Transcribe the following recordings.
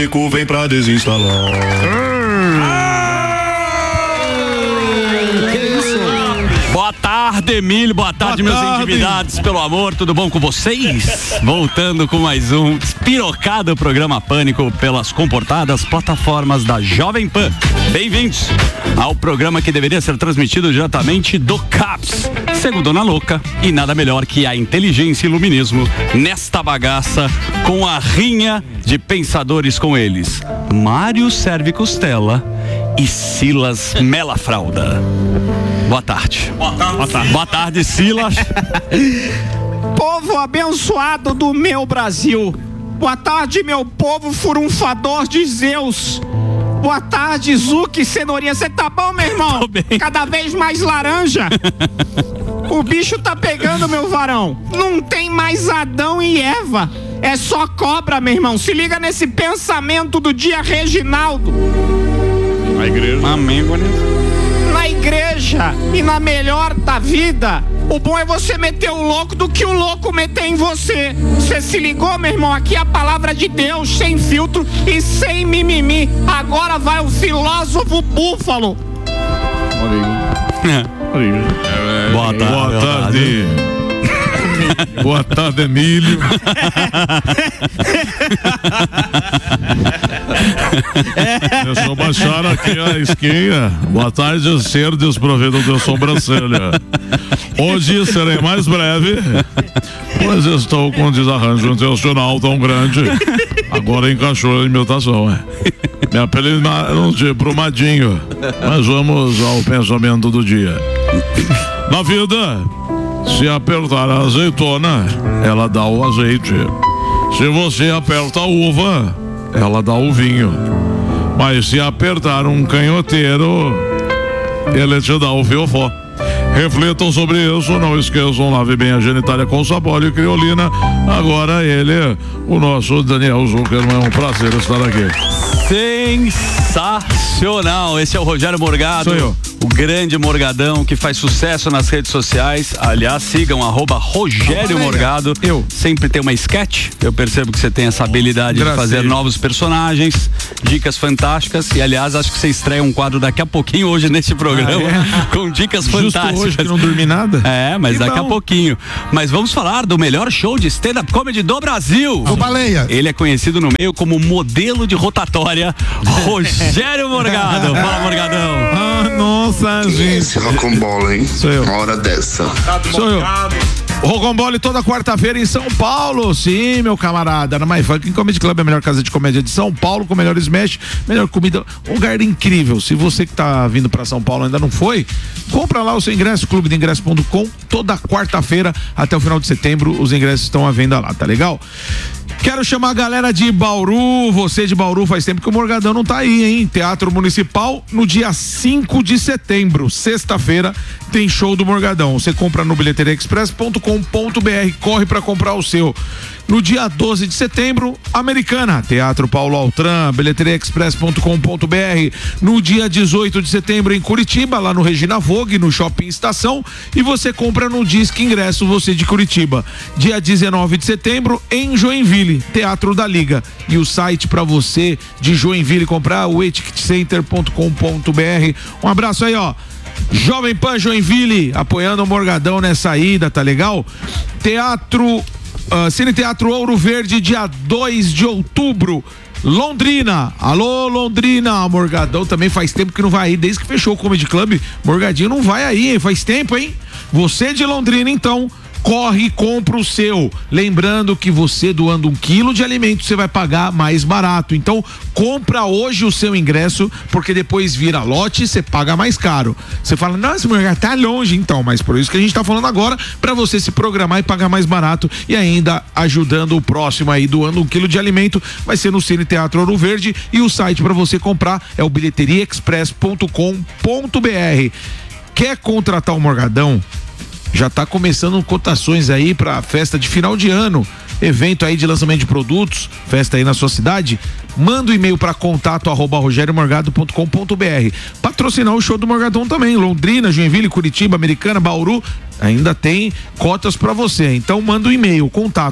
Vem pra desinstalar. Boa tarde, Emílio. Boa tarde, meus endividados. Pelo amor, tudo bom com vocês? Voltando com mais um espirocado programa Pânico pelas comportadas plataformas da Jovem Pan. Bem-vindos ao programa que deveria ser transmitido diretamente do CAPS. Segundo Dona Louca, e nada melhor que a inteligência e iluminismo nesta bagaça, com a rinha de pensadores com eles: Mário Serve Costela e Silas Melafralda. Boa tarde. Boa tarde, Silas. Povo abençoado do meu Brasil. Boa tarde, meu povo furunfador de Zeus. Boa tarde, Zuki, cenourinha. Você tá bom, meu irmão? Tô bem. Cada vez mais laranja. O bicho tá pegando, meu varão. Não tem mais Adão e Eva. É só cobra, meu irmão. Se liga nesse pensamento do dia Reginaldo. Na igreja. Amém, bonito. Na igreja e na melhor da vida, o bom é você meter o louco do que o louco meter em você. Você se ligou, meu irmão? Aqui é a palavra de Deus, sem filtro e sem mimimi. Agora vai o filósofo búfalo. Boa tarde. Boa tarde. Boa tarde, Emílio. Deixa eu baixar aqui a esquinha. Boa tarde, ser desprovido de sobrancelha. Hoje serei mais breve, pois estou com um desarranjo intestinal tão grande. Agora encaixou a imitação, Me apelidaram de Brumadinho. Mas vamos ao pensamento do dia. Na vida, se apertar a azeitona, ela dá o azeite. Se você aperta a uva, ela dá o vinho. Mas se apertar um canhoteiro, ele te dá o fiofó. Reflitam sobre isso, não esqueçam, lave bem a genitália com sabão e criolina. Agora ele, o nosso Daniel Zuckerman, é um prazer estar aqui. Sensacional! Esse é o Rogério Morgado. Sou eu. O grande Morgadão que faz sucesso nas redes sociais. Aliás, sigam @Rogério Morgado. Eu. Sempre tem uma sketch. Eu percebo que você tem essa habilidade de fazer novos personagens, dicas fantásticas. E aliás, acho que você estreia um quadro daqui a pouquinho hoje nesse programa com dicas fantásticas. Hoje que não dormi nada? É, mas daqui a pouquinho. Mas vamos falar do melhor show de stand-up comedy do Brasil. O Baleia. Ele é conhecido no meio como modelo de rotatória, Rogério Morgado. Fala, Morgadão. Ah, nossa, gente. Esse rocambole, hein? Sou eu. Uma hora dessa. Sou eu. Rocambole toda quarta-feira em São Paulo. Sim, meu camarada. Na My Fucking Comedy Club, a melhor casa de comédia de São Paulo, com melhor smash, melhor comida. Um lugar incrível. Se você que tá vindo pra São Paulo ainda não foi, compra lá o seu ingresso, clubedeingresso.com. Toda quarta-feira até o final de setembro, os ingressos estão à venda lá, tá legal? Quero chamar a galera de Bauru. Você de Bauru, faz tempo que o Morgadão não tá aí, hein? Teatro Municipal, no dia 5 de setembro, sexta-feira, tem show do Morgadão. Você compra no bilheteriaexpress.com.br, corre pra comprar o seu. No dia 12 de setembro, Americana, Teatro Paulo Altran, bilheteriaexpress.com.br. No dia 18 de setembro, em Curitiba, lá no Regina Vogue, no Shopping Estação. E você compra no Disque Ingresso, você de Curitiba. Dia 19 de setembro, em Joinville, Teatro da Liga. E o site para você de Joinville comprar, o eticketcenter.com.br. Um abraço aí, ó. Jovem Pan Joinville, apoiando o Morgadão nessa ida, tá legal? Cine Teatro Ouro Verde, dia 2 de outubro. Londrina, alô Londrina, Morgadão também faz tempo que não vai aí, desde que fechou o Comedy Club, Morgadinho não vai aí, hein? Faz tempo, hein? Você de Londrina, então, corre e compra o seu. Lembrando que você doando 1 quilo de alimento, você vai pagar mais barato. Então, compra hoje o seu ingresso, porque depois vira lote e você paga mais caro. Você fala, nossa, mas tá longe, então. Mas por isso que a gente tá falando agora, pra você se programar e pagar mais barato e ainda ajudando o próximo aí, doando 1 quilo de alimento. Vai ser no Cine Teatro Ouro Verde e o site pra você comprar é o bilheteriaexpress.com.br. Quer contratar o Morgadão? Já tá começando cotações aí pra festa de final de ano. evento aí de lançamento de produtos, festa aí na sua cidade, manda um e-mail para contato@rogeriomorgado.com.br. Patrocinar o show do Morgadão também, Londrina, Joinville, Curitiba, Americana, Bauru, ainda tem cotas para você. Então manda um e-mail,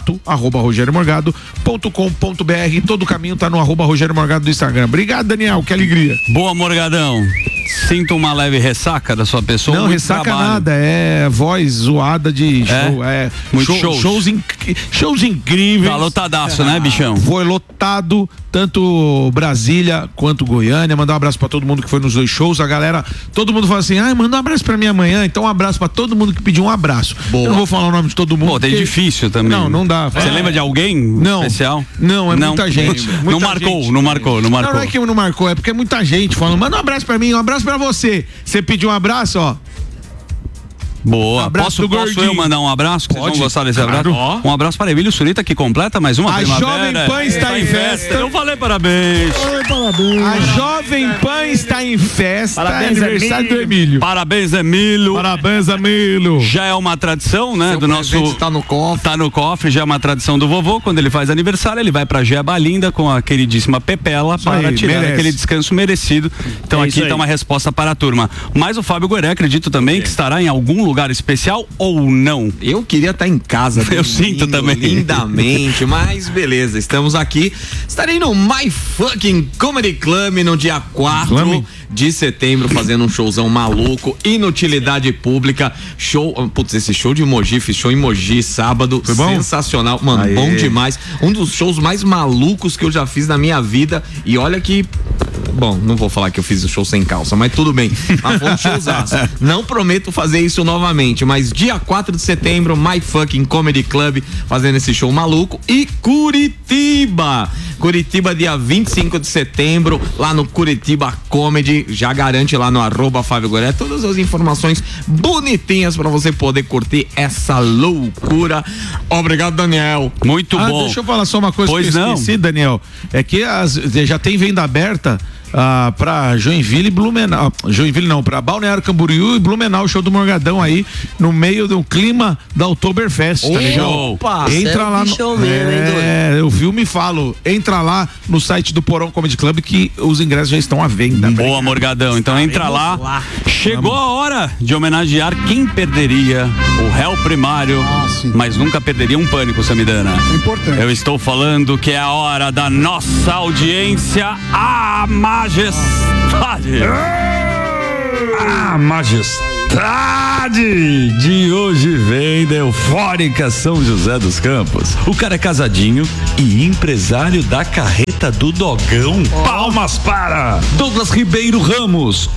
contato@rogeriomorgado.com.br. Todo o caminho tá no @RogérioMorgado do Instagram. Obrigado, Daniel, que alegria. Boa, Morgadão. Sinto uma leve ressaca da sua pessoa. Não, ressaca trabalho. Nada, é voz zoada de show. Muito shows incríveis. Tá lotadaço, né, bichão? Foi lotado, tanto Brasília quanto Goiânia. Mandar um abraço pra todo mundo que foi nos 2 shows. A galera, todo mundo fala assim, manda um abraço pra mim amanhã. Então um abraço pra todo mundo que pediu um abraço. Boa. Eu não vou falar o nome de todo mundo. Pô, tem difícil também. Não dá. Você lembra de alguém especial? Não, muita gente. Não marcou. Não é que não marcou, é porque é muita gente falando, manda um abraço pra mim, um abraço pra você. Você pediu um abraço, ó. Boa, posso eu mandar um abraço? Que vocês vão gostar desse abraço? Um abraço para Emílio Surita, que completa mais uma primavera. A Jovem Pan está em festa. Eu falei parabéns. A Jovem Pan está em festa. Parabéns, aniversário do Emílio. Parabéns, Emílio. Parabéns, Emílio. Já é uma tradição, né? Seu do nosso. Tá no cofre. Tá no cofre, já é uma tradição do vovô. Quando ele faz aniversário, ele vai pra Geba Linda com a queridíssima Pepela para tirar aquele descanso merecido. Então aqui tá uma resposta para a turma. Mas o Fábio Gueré, acredito também que estará em algum lugar especial ou não? Eu queria estar em casa. Eu sinto também. Lindamente, mas beleza, estamos aqui. Estarei no My Fucking Comedy Club no dia 4 de setembro, fazendo um showzão maluco, inutilidade pública, esse show de Mogi, fiz show em Mogi sábado, foi bom? Sensacional, mano, bom demais, um dos shows mais malucos que eu já fiz na minha vida, e olha que bom, não vou falar que eu fiz o show sem calça, mas tudo bem, mas foi um showzaço. Não prometo fazer isso novamente, mas dia 4 de setembro, My Fucking Comedy Club, fazendo esse show maluco. E Curitiba, dia 25 de setembro, lá no Curitiba Comedy, já garante lá no @Fábio Goré todas as informações bonitinhas pra você poder curtir essa loucura. Obrigado, Daniel. Muito bom. Deixa eu falar só uma coisa que eu esqueci, Daniel, é que já tem venda aberta pra Joinville e Blumenau. Joinville não, pra Balneário Camboriú e Blumenau, o show do Morgadão aí, no meio do clima da Oktoberfest, tá legal? Entra lá eu filme e falo, entra lá no site do Porão Comedy Club que os ingressos já estão à venda. Boa, Morgadão, então entra lá. Chegou a hora de homenagear quem perderia o réu primário, mas nunca perderia um pânico, Samidana. Importante. Eu estou falando que é a hora da nossa audiência, a majestade. A majestade de hoje vem da eufórica São José dos Campos. O cara é casadinho e empresário da carreta do Dogão. Palmas para Douglas Ribeiro Ramos.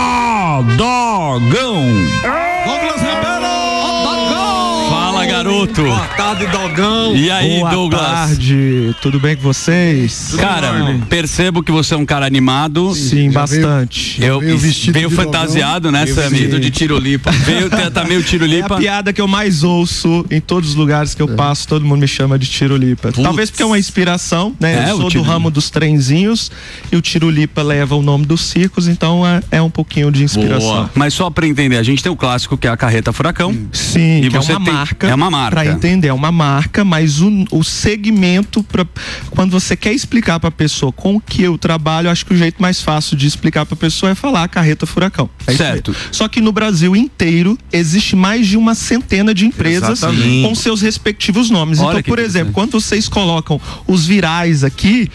Dogão. Douglas Ribeiro. Fala, garoto. Boa tarde, Dogão. E aí, Boa Douglas? tarde, tudo bem com vocês? Cara, percebo que você é um cara animado. Sim, bastante. Veio fantasiado, né, Sammy? Vestido de tirulipa. Tá meio tirulipa. É a piada que eu mais ouço em todos os lugares que eu passo, todo mundo me chama de tirulipa. Talvez porque é uma inspiração, né? Eu sou do ramo dos trenzinhos e o tirulipa leva o nome dos circos, então é um pouquinho de inspiração. Boa. Mas só pra entender, a gente tem o clássico que é a carreta furacão. Sim, e que você é uma marca. É uma marca. Pra entender, é uma marca, mas o segmento, quando você quer explicar pra pessoa com o que eu trabalho, acho que o jeito mais fácil de explicar pra pessoa é falar a carreta furacão. Certo. Só que no Brasil inteiro existe mais de uma centena de empresas com seus respectivos nomes. Olha, então, por exemplo, quando vocês colocam os virais aqui,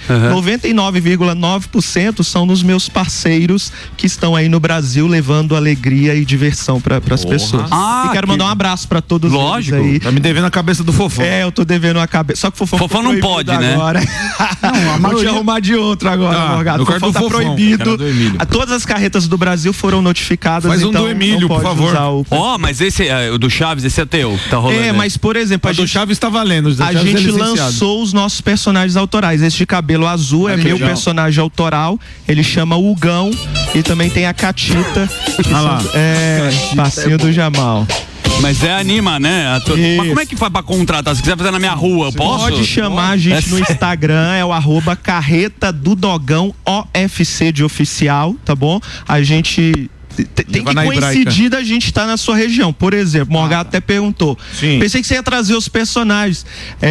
99,9% são nos meus parceiros que estão aí no Brasil levando alegria e diversão para as pessoas. E quero mandar um abraço para todos eles aí. Tá me devendo a cabeça do Fofão. Eu tô devendo a cabeça. Só que o Fofão não pode, agora. né? Vou te arrumar de outro agora, Morgado. O Fofão tá proibido. Todas as carretas do Brasil foram notificadas. Faz então do Emílio, por favor. Mas esse o do Chaves, esse é teu. Tá rolando. Mas por exemplo, a do Chaves tá valendo. A gente lançou os nossos personagens autorais. Esse de cabelo azul é meu personagem autoral. Ele chama Hugão e também tem a Catita. Passinho do Jamal. Mas anima, né? Mas como é que faz pra contratar? Se quiser fazer na minha rua, eu posso? Pode chamar a gente no Instagram, é o @carreta do Dogão OFC de oficial, tá bom? A gente tem que coincidir da gente estar na sua região. Por exemplo, o Morgado até perguntou. Sim. Pensei que você ia trazer os personagens.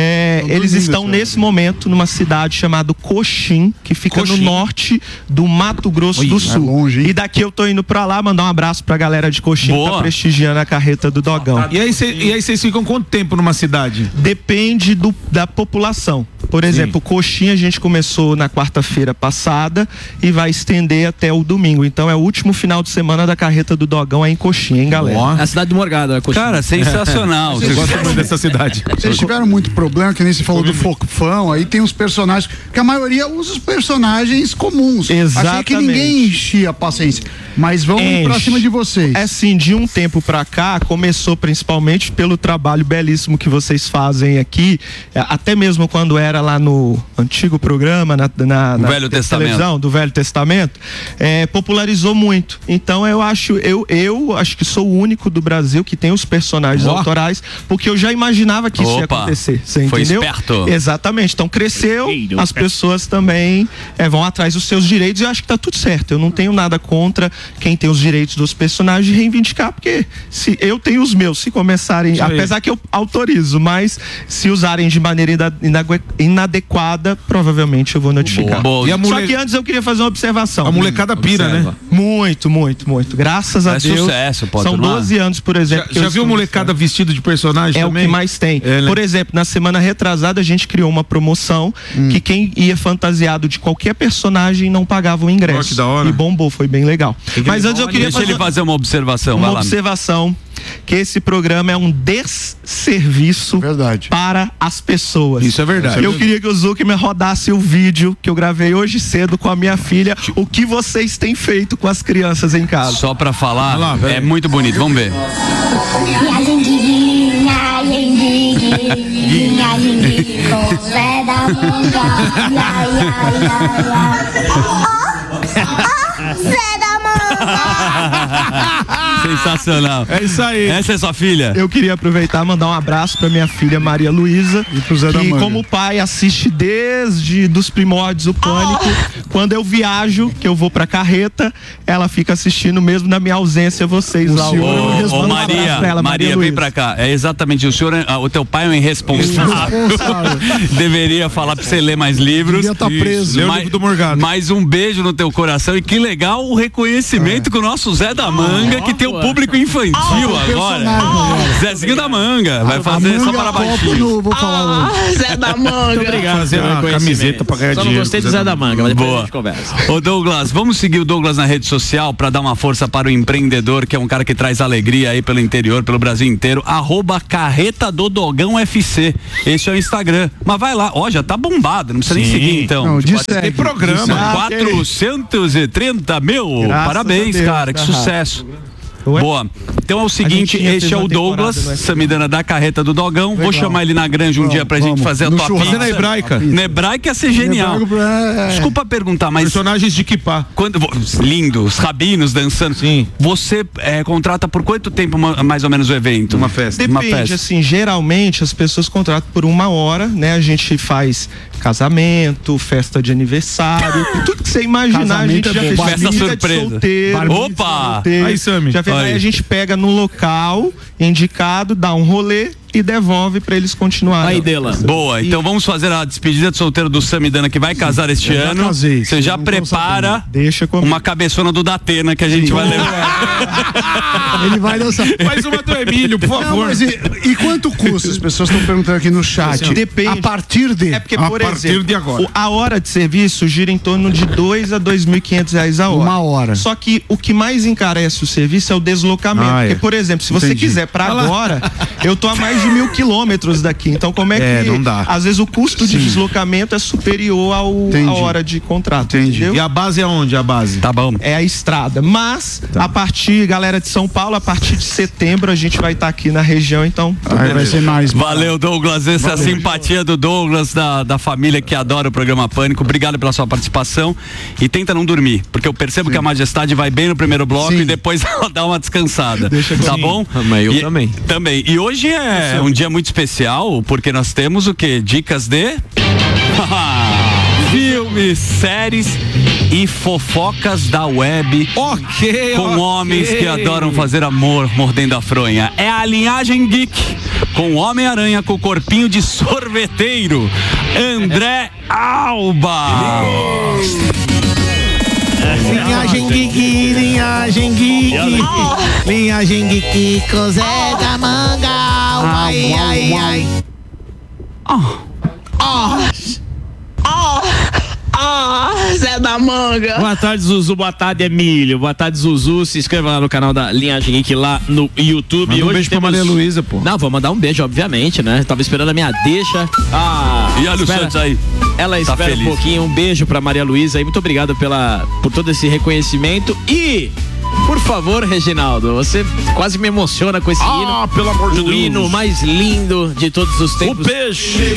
Eles estão nesse momento numa cidade chamada Coxim, que fica no norte do Mato Grosso do Sul. Longe, e daqui eu tô indo pra lá mandar um abraço pra galera de Coxim que tá prestigiando a carreta do Dogão. E aí vocês ficam quanto tempo numa cidade? Depende da população. Por exemplo, Coxim a gente começou na quarta-feira passada e vai estender até o domingo. Então é o último final de semana da carreta do Dogão em Coxim, hein, galera? A cidade de Morgado, Coxim. Cara, sensacional. Vocês gostam muito dessa cidade? Vocês tiveram muito problema, que nem se falou do Fofão, aí tem os personagens, que a maioria usa os personagens comuns. Exatamente. Achei que ninguém enchia a paciência, mas vamos pra cima de vocês. É assim, de um tempo pra cá, começou principalmente pelo trabalho belíssimo que vocês fazem aqui, até mesmo quando era lá no antigo programa, na Velho Testamento. Televisão do Velho Testamento, popularizou muito. Então eu acho que sou o único do Brasil que tem os personagens autorais, porque eu já imaginava que isso ia acontecer. Você foi entendeu? Esperto. Exatamente. Então cresceu, as pessoas também vão atrás dos seus direitos e eu acho que tá tudo certo. Eu não tenho nada contra quem tem os direitos dos personagens reivindicar, porque se eu tenho os meus, se começarem, apesar que eu autorizo, mas se usarem de maneira inadequada, provavelmente eu vou notificar. Boa. Só que antes eu queria fazer uma observação. A molecada pira, né? Muito. Graças a Deus. Sucesso, são 12 anos, por exemplo. Já viu molecada vestida de personagem também? É o que mais tem. Por exemplo, na semana retrasada a gente criou uma promoção que quem ia fantasiado de qualquer personagem não pagava o ingresso. Que da hora. E bombou, foi bem legal. Mas antes eu queria fazer uma observação. Uma observação. Que esse programa é um desserviço para as pessoas. Isso é verdade. Eu queria que o Zuckerman rodasse o vídeo que eu gravei hoje cedo com a minha filha. O que vocês têm feito com as crianças em casa? Só pra falar, é muito bonito. Vamos ver. Sensacional. É isso aí. Essa é sua filha. Eu queria aproveitar e mandar um abraço pra minha filha Maria Luísa, que como pai assiste desde dos primórdios o Pânico. Quando eu viajo, que eu vou pra carreta, ela fica assistindo mesmo na minha ausência, vocês lá. Ô Maria, vem pra cá. É exatamente, o teu pai é um irresponsável. Deveria falar pra você ler mais livros. Devia estar preso. Lê o livro do Morgado. Mais um beijo no teu coração e que legal o reconhecimento com o nosso Zé da Manga, que tem o público infantil agora. Zezinho da Manga. Vai fazer só para baixinho. Vou falar Zé da Manga. Muito obrigado. Fazer uma camiseta pra ganhar dinheiro. Só não gostei do Zé da Manga, mas depois a gente conversa. Ô Douglas, vamos seguir o Douglas na rede social pra dar uma força para o empreendedor, que é um cara que traz alegria aí pelo interior, pelo Brasil inteiro. @Carreta do Dogão FC. Esse é o Instagram. Mas vai lá, já tá bombado, não precisa nem seguir então. Não, tem programa. 430 mil. Graças Parabéns, a Deus, cara, que sucesso. Ué? Boa. Então é o seguinte, este é o Douglas Samidana da Carreta do Dogão. Vou chamar ele na granja um dia pra gente fazer a tua pizza. Na Hebraica. Na Hebraica ia ser genial. Desculpa perguntar, mas personagens de Kipá. Lindo, os rabinos dançando. Sim. Você contrata por quanto tempo mais ou menos o evento? Uma festa. Depende, assim, geralmente as pessoas contratam por 1 hora, né? A gente faz casamento, festa de aniversário, tudo que você imaginar, a gente já fez. Festa surpresa. Opa! Aí, Sami. Já fez, aí a gente pega no local indicado, dá um rolê e devolve pra eles continuarem. Aí, Dela. Boa, então vamos fazer a despedida de solteiro do Samidana, que vai casar este ano. Você já prepara uma cabeçona do Datena que a gente vai levar. Ele vai dançar. Mais uma do Emílio, por favor. Mas e quanto custa? As pessoas estão perguntando aqui no chat. Depende. A partir de. É porque, por exemplo, a hora de serviço gira em torno de R$2.000 a R$2.500 a hora. 1 hora. Só que o que mais encarece o serviço é o deslocamento. Porque, por exemplo, se você quiser pra agora, eu tô a mais de 1.000 quilômetros daqui. Então, como é que não dá. às vezes o custo de deslocamento é superior à hora de contrato. Entendi. E a base é onde? A base? Tá bom. É a estrada. Mas, a partir, galera de São Paulo, a partir de setembro a gente vai estar aqui na região, então. Vai ser mais. Valeu, Douglas. Essa é a simpatia do Douglas, da família que adora o programa Pânico. Obrigado pela sua participação. E tenta não dormir, porque eu percebo que a Majestade vai bem no primeiro bloco e depois ela dá uma descansada. Tá bom? Mas eu também. Também. E hoje é um dia muito especial, porque nós temos o quê? Dicas de filmes, séries e fofocas da web com homens que adoram fazer amor mordendo a fronha. É a linhagem geek com Homem-Aranha com corpinho de sorveteiro, André Alba. Linhagem geek, linhagem geek, linhagem geek, com Zé da Manga, ai, ai, ai. Zé da Manga. Boa tarde, Zuzu. Boa tarde, Emílio. Boa tarde, Zuzu. Se inscreva lá no canal da Linhagem Geek lá no YouTube. Manda um beijo pra Maria Luísa, pô. Não, vou mandar um beijo, obviamente, né? Tava esperando a minha deixa. E olha o Santos aí. Ela espera feliz. um pouquinho. Um beijo pra Maria Luísa aí. Muito obrigado por todo esse reconhecimento. E, por favor, Reginaldo, você quase me emociona com esse hino. Pelo amor de o Deus. hino mais lindo de todos os tempos. O peixe.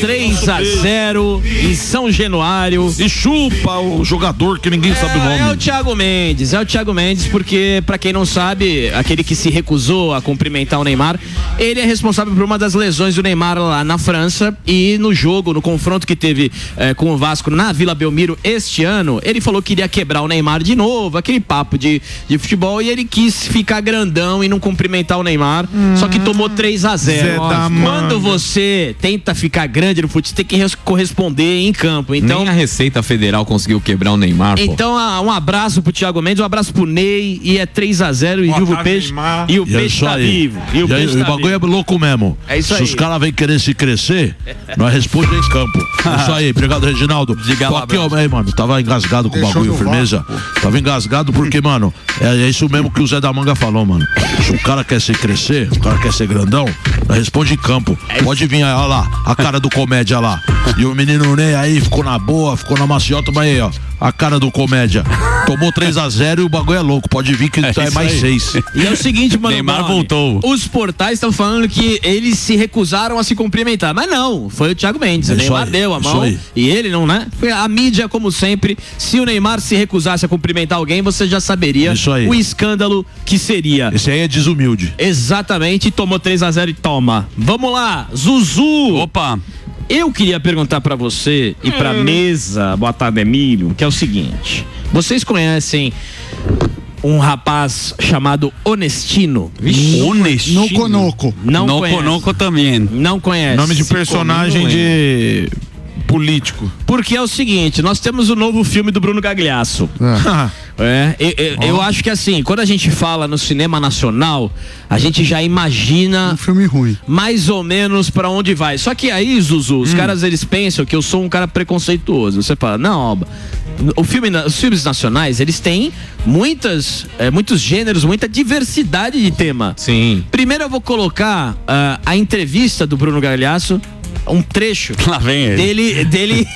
3-0 em São Januário. E chupa o jogador que ninguém sabe o nome. É o Thiago Mendes, porque, pra quem não sabe, aquele que se recusou a cumprimentar o Neymar, ele é responsável por uma das lesões do Neymar lá na França. E no jogo, no confronto que teve com o Vasco na Vila Belmiro este ano, ele falou que iria quebrar o Neymar de novo, aquele papo de futebol, e ele quis ficar grandão e não cumprimentar o Neymar, só que tomou 3-0. Quando você tenta ficar grande no futebol, você tem que corresponder em campo. Então, nem a Receita Federal conseguiu quebrar o Neymar, então, um abraço pro Thiago Mendes, um abraço pro Ney, e é 3-0 e viva o peixe. E o peixe tá vivo. E o peixe tá bagulho é louco mesmo. É isso aí. Se os caras vêm querer se crescer, nós respondemos em campo. Isso aí, obrigado, Reginaldo. Diga lá, aqui, ó, mano, tava engasgado com o bagulho, firmeza. Tava engasgado porque, mano, é isso mesmo que o Zé da Manga falou, mano. Se o cara quer se crescer, o cara quer ser grandão, nós responde em campo. Pode vir, olha lá, a cara do comédia lá. E o menino Ney aí ficou na boa, ficou na maciota, mas aí, ó, a cara do comédia. Tomou 3-0 e o bagulho é louco. Pode vir que é mais 6. E é o seguinte, mano. Neymar voltou. Os portais estão falando que eles se recusaram a se cumprimentar. Mas não, foi o Thiago Mendes. O Neymar deu a mão. E ele não, né? Foi a mídia, como sempre. Se o Neymar se recusasse a cumprimentar alguém, você já saberia o escândalo que seria. Esse aí é desumilde. Exatamente. Tomou 3-0 e toma. Vamos lá, Zuzu. Opa. Eu queria perguntar pra você e pra mesa, boa tarde, Emílio, que é o seguinte: vocês conhecem um rapaz chamado Honestino? Honestino? No Conoco. Não conhece. Conoco também. Não conhece. Nome de personagem de político. Porque é o seguinte, nós temos o novo filme do Bruno Gagliasso. Eu acho que assim, quando a gente fala no cinema nacional, a gente já imagina um filme ruim, mais ou menos pra onde vai. Só que aí, Zuzu, os caras, eles pensam que eu sou um cara preconceituoso. Você fala, não, Alba, os filmes nacionais, eles têm muitos gêneros, muita diversidade de tema. Sim. Primeiro eu vou colocar a entrevista do Bruno Gagliasso, um trecho lá vem ele. dele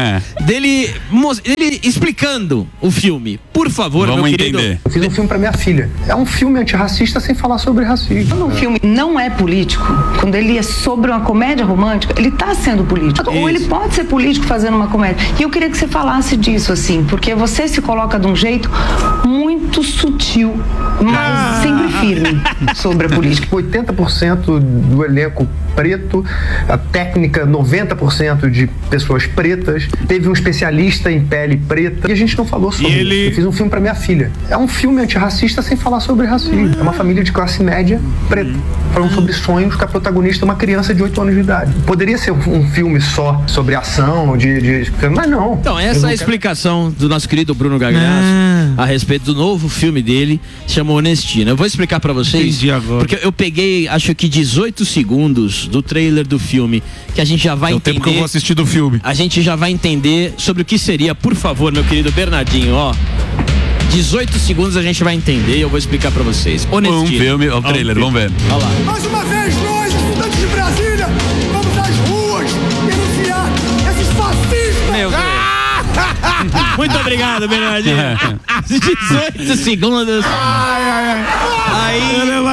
explicando o filme. Por favor, vamos meu entender. querido. Eu fiz um filme pra minha filha. É um filme antirracista sem falar sobre racismo. Quando um filme não é político, quando ele é sobre uma comédia romântica, ele tá sendo político. Ou ele pode ser político fazendo uma comédia. E eu queria que você falasse disso, assim, porque você se coloca de um jeito muito sutil, mas sempre firme sobre a política. 80% do elenco preto, a técnica 90% de pessoas pretas, teve um especialista em pele preta e a gente não falou sobre isso. Eu fiz um filme pra minha filha. É um filme antirracista sem falar sobre racismo. É uma família de classe média preta, falando sobre sonhos, que a protagonista é uma criança de 8 anos de idade. Poderia ser um filme só sobre ação, mas não. Então, essa é a explicação do nosso querido Bruno Gagliasso a respeito do novo filme dele, chama Honestino. Eu vou explicar pra vocês, porque eu peguei, acho que 18 segundos do trailer do filme, que a gente já vai entender. É o tempo que eu vou assistir do filme. A gente já vai entender sobre o que seria, por favor, meu querido Bernardinho, ó. 18 segundos a gente vai entender e eu vou explicar pra vocês. Honestino. Um filme, o trailer, vamos ver. Olha lá. Mais uma vez, nós, estudantes de Brasília, vamos às ruas denunciar esses fascistas. Meu Deus. Muito obrigado, Bernardinho. 18 segundos. Aí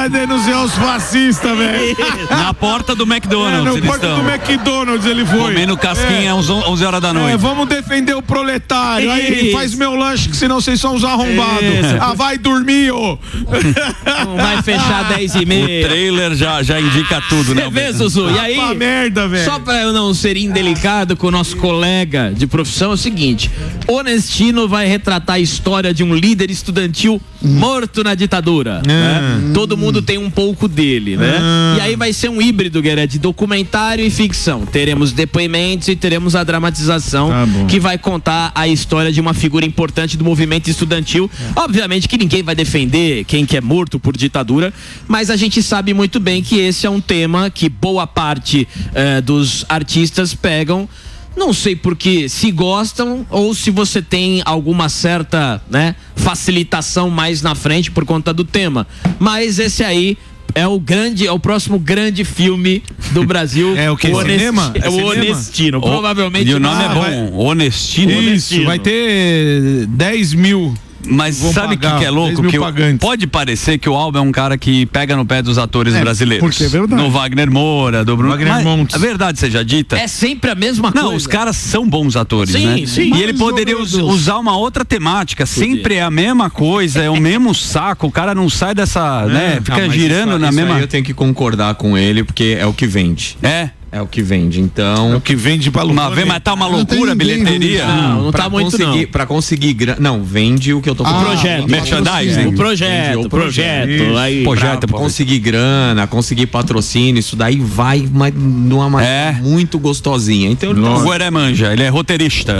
denunciar os fascistas, velho. Na porta do McDonald's. Na porta do McDonald's ele foi. Comendo casquinha às 11 horas da noite. Vamos defender o proletário. Aí faz meu lanche, que senão vocês são uns arrombados. Vai dormir, ô. Não vai fechar 10h30. O trailer já indica tudo, né? Você vê, Zuzu? E aí, merda, velho. Só pra eu não ser indelicado com o nosso colega de profissão, é o seguinte: Onestino vai retratar a história de um líder estudantil morto na ditadura. Né? Todo mundo tem um pouco dele, né? E aí vai ser um híbrido, Gueré, de documentário e ficção. Teremos depoimentos e teremos a dramatização que vai contar a história de uma figura importante do movimento estudantil. Obviamente que ninguém vai defender quem que é morto por ditadura, mas a gente sabe muito bem que esse é um tema que boa parte dos artistas pegam. Não sei porque se gostam ou se você tem alguma certa, né, facilitação mais na frente por conta do tema. Mas esse aí é o próximo grande filme do Brasil. É o que? Cinema? É o Onestino. Provavelmente. E o nome é bom, Onestino. Isso, vai ter 10 mil. Mas sabe o que é louco? Que pode parecer que o Alba é um cara que pega no pé dos atores brasileiros. Porque é verdade. No Wagner Moura, do Bruno Wagner Montes. A verdade seja dita. É sempre a mesma coisa. Não, os caras são bons atores, sim, né? Sim. E ele poderia usar uma outra temática. Sempre é a mesma coisa, é o mesmo saco. O cara não sai dessa, né? Fica girando na mesma. Aí eu tenho que concordar com ele, porque é o que vende. É o que vende, então. É o que vende pra lucrar. Mas tá uma loucura a bilheteria. Não tá muito não. Pra conseguir grana. Não, vende o que eu tô falando. Projeto. Merchandising. O projeto. Aí, pra conseguir grana, conseguir patrocínio, isso daí vai numa maneira muito gostosinha. Então, o Gueré manja, ele é roteirista.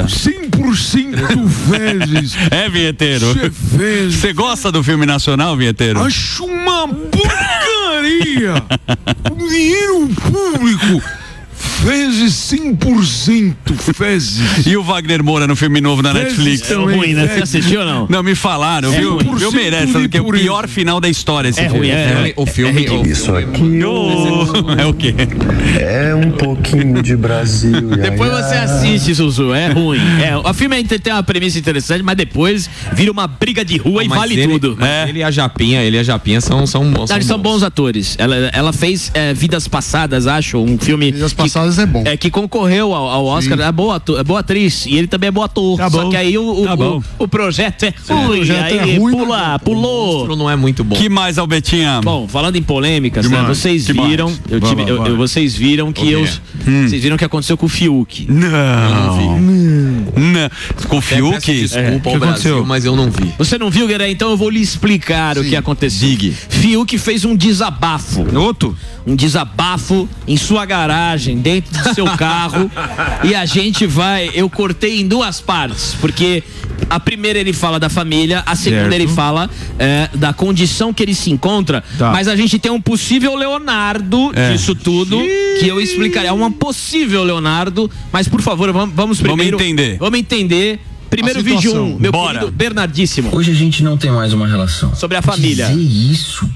100% vezes. É, vinheteiro. Você gosta do filme nacional, vinheteiro? Acho uma porcaria. Dinheiro público. Vezes 100%, fezes. E o Wagner Moura no filme novo da Netflix? É ruim, né? Você assistiu ou não? Não, me falaram, viu? Eu mereço, porque é o pior final da história esse filme. O filme. Isso aqui é o quê? é um pouquinho de Brasil. Depois você assiste, Zuzu, é ruim. O filme tem uma premissa interessante, mas depois vira uma briga de rua e vale tudo. Ele e a Japinha são bons. Eles são bons atores. Ela fez Vidas Passadas, acho, um filme. Vidas Passadas é bom. Que concorreu ao Oscar. É boa atriz. E ele também é bom ator. Só que aí o projeto é ruim. Aí pulou. O não é muito bom. Que mais, Albetinha? Bom, falando em polêmicas, né, vocês viram. Vocês viram que vocês viram o que aconteceu com o Fiuk. Não. Com o Fiuk? Desculpa ao Brasil, mas eu não vi. Você não viu, Gueré? Então eu vou lhe explicar o que aconteceu. Fiuk fez um desabafo. Um desabafo em sua garagem, dentro do seu carro. E a gente eu cortei em duas partes, porque a primeira ele fala da família, a segunda ele fala da condição que ele se encontra, mas a gente tem um possível Leonardo disso tudo, que eu explicarei. É uma possível Leonardo, mas por favor, vamos primeiro... Vamos entender. Primeiro vídeo meu querido Bernardíssimo. Hoje a gente não tem mais uma relação. Sobre a família. Dizer isso...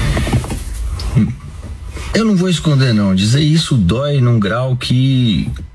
Eu não vou esconder não, dizer isso dói num grau que